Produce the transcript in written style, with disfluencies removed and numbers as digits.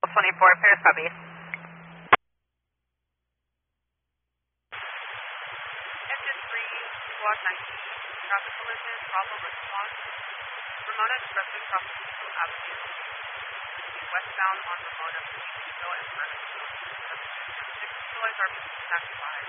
24, Paris copy. Engine 3, squad 19, traffic collision, Bravo response. Ramona Expressway crossing Eagle Avenue. Westbound on Ramona between Eagle and Furnace. 6 deploys RBC taxi 5.